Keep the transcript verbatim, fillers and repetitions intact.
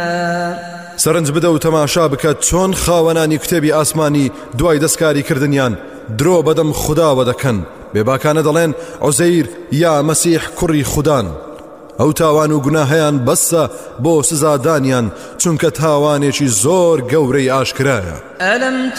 سەرنج بدە و تەماشا بکە چۆن خاوەنانی کتێبی ئاسمانی دوای دەستکاری کردنیان درۆ بەدەم خوداوە دەکەن بێباکانە دەڵێن عوزەیر یا مەسیح کوڕی خودان ئەو تاوان و گوناهەیان بەسە بۆ سزادانیان چونکە تاوانێکی زۆر گەورەی ئاشکرایە.